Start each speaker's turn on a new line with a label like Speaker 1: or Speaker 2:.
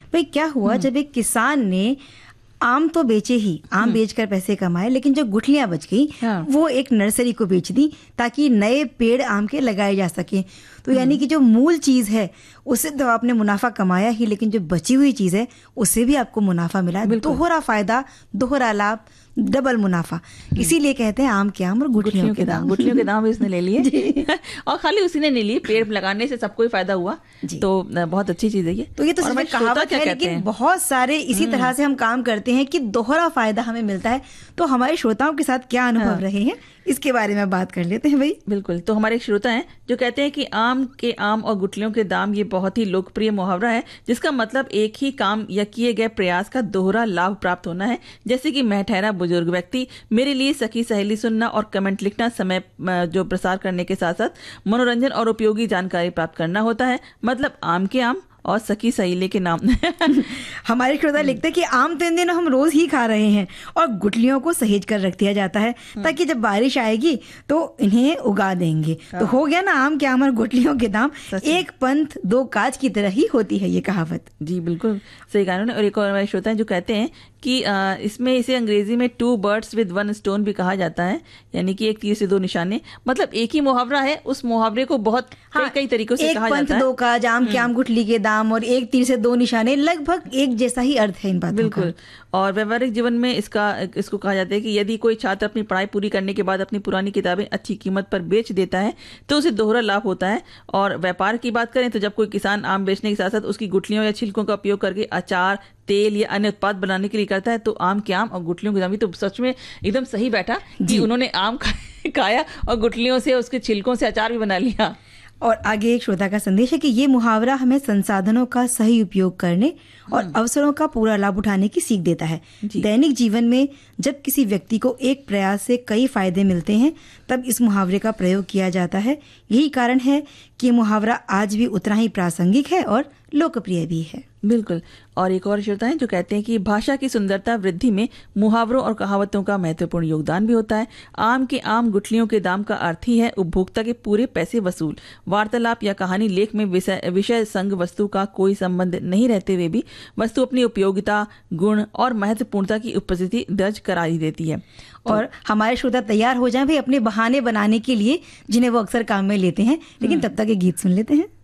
Speaker 1: भाई क्या हुआ, जब एक किसान ने आम तो बेचे ही, आम बेचकर पैसे कमाए, लेकिन जो गुठलियां बच गई वो एक नर्सरी को बेच दी ताकि नए पेड़ आम के लगाए जा सके। तो यानी कि जो मूल चीज है उससे तो आपने मुनाफा कमाया ही, लेकिन जो बची हुई चीज है उससे भी आपको मुनाफा मिला। दोहरा फायदा, दोहरा लाभ, डबल मुनाफा। इसीलिए कहते हैं आम के आम और गुठलियों के दाम।
Speaker 2: गुठलियों के दाम इसने ले लिए और खाली उसी ने नहीं लिए, पेड़ लगाने से सबको ही फायदा हुआ। तो बहुत अच्छी चीज है ये।
Speaker 1: तो ये तो सिर्फ कहावत है, लेकिन बहुत सारे इसी तरह से हम काम करते हैं कि दोहरा फायदा हमें मिलता है। तो हमारे श्रोताओं के साथ क्या अनुभव रहे हैं इसके बारे में बात कर लेते हैं भाई।
Speaker 2: बिल्कुल। तो हमारे एक श्रोता हैं जो कहते हैं कि आम के आम और गुठलियों के दाम ये बहुत ही लोकप्रिय मुहावरा है, जिसका मतलब एक ही काम या किए गए प्रयास का दोहरा लाभ प्राप्त होना है। जैसे कि मैं ठहरा बुजुर्ग व्यक्ति, मेरे लिए सखी सहेली सुनना और कमेंट लिखना, समय जो प्रसार करने के साथ साथ मनोरंजन और उपयोगी जानकारी प्राप्त करना होता है। मतलब आम के आम और सखी सहेली के नाम।
Speaker 1: हमारे श्रोता लिखते हैं कि आम तो इन दिनों हम रोज ही खा रहे हैं और गुठलियों को सहेज कर रख दिया जाता है ताकि जब बारिश आएगी तो इन्हें उगा देंगे। तो हो गया ना आम के आम और गुठलियों के दाम, एक पंथ दो काज की तरह ही होती है ये कहावत।
Speaker 2: जी बिल्कुल सही कहा उन्होंने। और एक और हमारे श्रोता हैं जो कहते हैं कि इसमें इसे अंग्रेजी में 2 birds with 1 stone भी कहा जाता है, यानी कि एक तीर से 2 निशाने। मतलब एक ही मुहावरा है, उस मुहावरे को बहुत कई तरीकों से कहा जाता है।
Speaker 1: एक पंथ दो काज, आम के आम गुठली के दाम और एक तीर से 2 निशाने, लगभग एक जैसा ही अर्थ है इन बातों का।
Speaker 2: बिल्कुल। और व्यवहारिक जीवन में इसको कहा जाता है कि यदि कोई छात्र अपनी पढ़ाई पूरी करने के बाद अपनी पुरानी किताबें अच्छी कीमत पर बेच देता है तो उसे दोहरा लाभ होता है। और व्यापार की बात करें तो जब कोई किसान आम बेचने के साथ साथ उसकी गुठलियों या छिलकों का उपयोग करके अचार, तेल या अन्य उत्पाद बनाने के लिए करता है तो आम के आम और गुठलियों के दाम। तो सच में एकदम सही बैठा कि उन्होंने आम खाया और गुठलियों से, उसके छिलकों से अचार भी बना लिया।
Speaker 1: और आगे एक श्रोता का संदेश है कि ये मुहावरा हमें संसाधनों का सही उपयोग करने और अवसरों का पूरा लाभ उठाने की सीख देता है। दैनिक जीवन में जब किसी व्यक्ति को एक प्रयास से कई फायदे मिलते हैं तब इस मुहावरे का प्रयोग किया जाता है। यही कारण है कि मुहावरा आज भी उतना ही प्रासंगिक है और लोकप्रिय भी है।
Speaker 2: बिल्कुल। और एक और श्रोता है जो कहते हैं कि भाषा की सुंदरता वृद्धि में मुहावरों और कहावतों का महत्वपूर्ण योगदान भी होता है। आम के आम गुठलियों के दाम का अर्थ ही है उपभोक्ता के पूरे पैसे वसूल। वार्तालाप या कहानी लेख में विषय संग वस्तु का कोई संबंध नहीं रहते हुए भी वस्तु अपनी उपयोगिता, गुण और महत्वपूर्णता की उपस्थिति दर्ज करा ही देती है।
Speaker 1: और हमारे श्रोता तैयार हो जाएं भाई अपने बहाने बनाने के लिए जिन्हें वो अक्सर काम में लेते हैं। लेकिन तब तक एक गीत सुन लेते हैं।